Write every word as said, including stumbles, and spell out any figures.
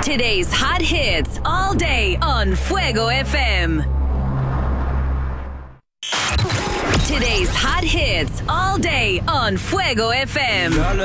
Today's hot hits all day on Fuego F M. Today's hot hits all day on Fuego F M. Girl,